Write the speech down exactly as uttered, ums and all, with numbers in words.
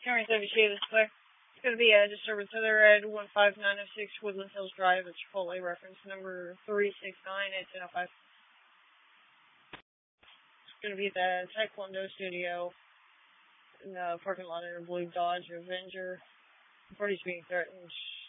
Camry seventy-two, this is Claire. It's going to be a disturbance of the red one five nine oh six Woodland Hills Drive. It's Chipotle reference number three six nine eight seven oh five. It's going to be the Taekwondo studio in the parking lot in a blue Dodge Avenger. The party's being threatened.